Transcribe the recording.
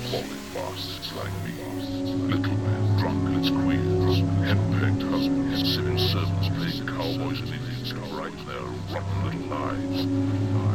falling bastards like me. Little men, drunkards, queers, henpecked husbands, civil servants playing cowboys and Indians and writing their rotten little lives.